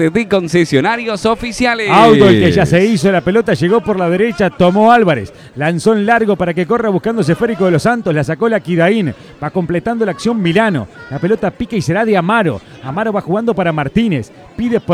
de concesionarios oficiales. Auto el que ya se hizo, la pelota llegó por la derecha, tomó Álvarez, lanzó en largo para que corra buscando Esférico de los Santos, la sacó la Kidaín, va completando la acción Milano, la pelota pica y será de Amaro, Amaro va jugando para Martínez, pide por